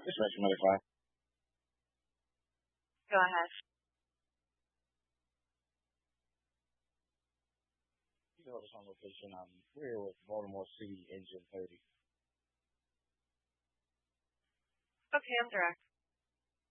Just like another five. Go ahead. You know this on location. We're here with Baltimore City Engine 30. Okay, I'm direct.